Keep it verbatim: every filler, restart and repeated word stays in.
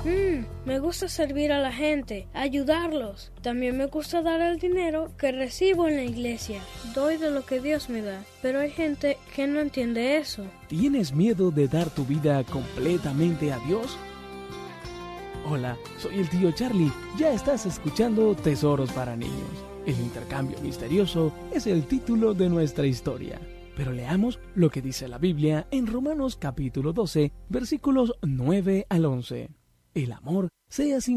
Mm, me gusta servir a la gente, ayudarlos. También me gusta dar el dinero que recibo en la iglesia. Doy de lo que Dios me da, pero hay gente que no entiende eso. ¿Tienes miedo de dar tu vida completamente a Dios? Hola, soy el tío Charlie. Ya estás escuchando Tesoros para Niños. El intercambio misterioso es el título de nuestra historia. Pero leamos lo que dice la Biblia en Romanos capítulo doce, versículos nueve al once. El amor sea sin